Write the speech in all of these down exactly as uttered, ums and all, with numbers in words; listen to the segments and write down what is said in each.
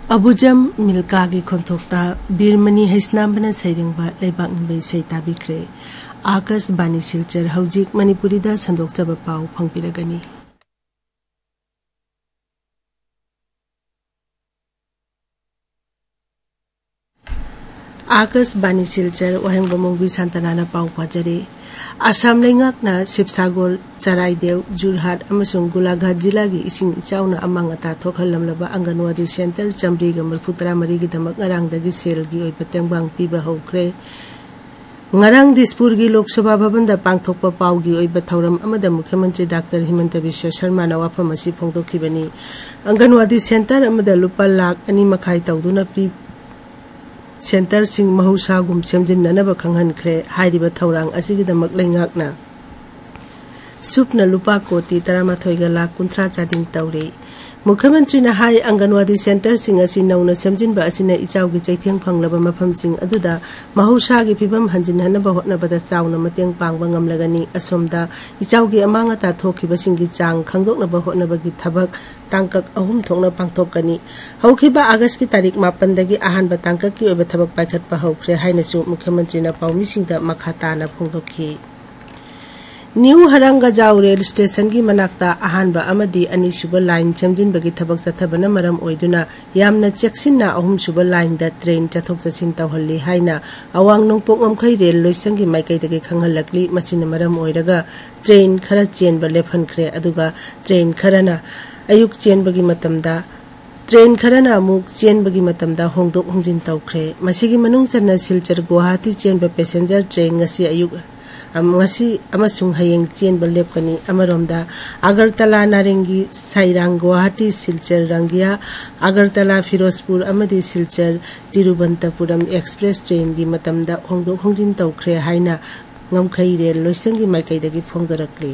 अबुजम मिल्का की खोंथोक्ता बीरमनी हैसनामबना सैरेंबा लेबाक निबै सै ताबिख्रे आकाश बानी सिलचर हौजिक मणिपुरी दा संदोक्चब पाउ फंगपिरगनी। आकाश बानी सिलचर वहेंगबमुंगी सांतनाना पाउ पाजरे। आसाम लेंगाकना शिवसागर चराइदेव जुरहाट अमसुंग गोलाघाट जिला की इसिंग इचाउना अमांग अता थोखलमलबा अंगनवाड़ी सेंटर चमरीग मरफुतरा मरीगी दमक ngaraंगदगी सेल की ओइबा तेंबांग पीबा हौख्रे। ngaraंग दिसपुर की लोकसभा भवन दा पांगथोकपा पाउगी ओइबा थौरम अमदा मुख्यमंत्री डॉक्टर हिमंत बिश्व शर्मा ना वाफम असि फोंदोखिबनी। अंगनवाड़ी सेंटर अमदा लुपा लाख अनि मखाई तौदुना पी सेंटर सिंह महौसागुम सेमजिन्ननब खंगहनख्रे। हाइरिबा थौरांग असिगिदमक लेंगाकना सुपना लुपा कोटी तरामाथोइगा लाख कुंथ्रा चादिंग तौरे। मुख्यमंत्री ना हाई अंगनवाड़ी सेंटर सिंह असि नौना सेमजिनबा असिना इचाउगी चैथेंग फंगलबा मफमसिंग अदुदा महौसागी फिबम हंजिनहनबा होटनबदा चाउना मतेंग पांगबा ngamlagani। असोमदा इचाउगी अमांग अता थोखिबसिंगी चांग खंगदोकनबा होटनबगी थबक तांकक अहुम थोकना पांगथोकनी। हौखिबा अगस्त की तारीख मापनदगी अहानबा तांकक की ओइबा थबक पाइखटपा हौख्रे हाइनसु मुख्यमंत्री ना पाउमिसिंगदा मखाताना फोंदोखि। न्यू हरंगजाउ रेल स्टेशन की मनाक्ता अहानबा अमदी अनिसुबा लाइन सेमजिनबगी थबक चथबना मरम ओइदुना यामना चेक्सिनना अहुमसुबा लाइन दा ट्रेन चथोक चसिन तौहल्ली हाइना अवांग नोंपोक ngamkhai रेल लोइसंगी माइकैदगी खंगहलक्ली। मसिना मरम ओइरगा ट्रेन खरा चेनबा लेफनख्रे अदुगा ट्रेन खरना अयुक चेनबगी मतमदा ट्रेन खरना अमुक चेनबगी मतमदा होंगदोक होंजिन तौख्रे। मसिगी मनुंग चन्ना Silchar Guwahati चेनबा passenger train ngasi अयुक ngasi amasung hayeng chenba lepkani। अमरोमदा Agartala नारेंगी Sairang Guwahati Silchar Rangia Agartala Firozpur अमदी Silchar Thiruvananthapuram express train की मतमदा होंगदोक होंजिन तौख्रे हाइना ngamkhai रेल लोइसंगी माइकैदगी फोंदरकली।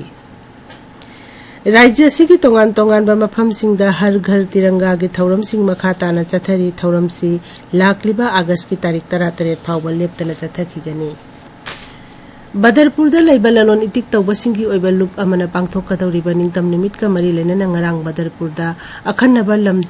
राज्य की तोंगान तोंगान बा मफमसिंगदा हर घर तिरंगा की थौरम सिंह मखाताना चथरी थौरम सी लाखलिबा अगस्त की तारीख तरा तरेट फाउबा लेप्तना चथखिगनी। बदरपुर ललोन इतिक तौबसिंगी ओइबा लुप अमना पांगथोकदौरिबा निंगतम निमित का मरी लेना ngarang बदरपुर अखन्नबा लम